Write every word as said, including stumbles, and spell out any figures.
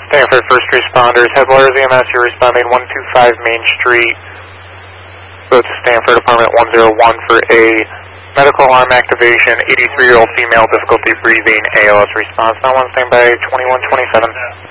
Stanford First Responders, Headwaters E M S, you're responding one two five Main Street. Go to Stanford Apartment one oh one for a medical alarm activation, eighty-three-year-old female, difficulty breathing, A L S response. Now one standby twenty-one twenty-seven.